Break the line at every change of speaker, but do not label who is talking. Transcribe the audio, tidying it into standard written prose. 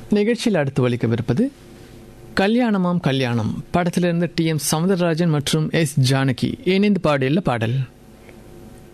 நிகழ்ச்சியில் அடுத்து ஒலிக்கவிருப்பது கல்யாணமாம் கல்யாணம் படத்திலிருந்து டி.எம். சௌந்தரராஜன் மற்றும் எஸ். ஜானகி இணைந்து பாடியுள்ள பாடல்.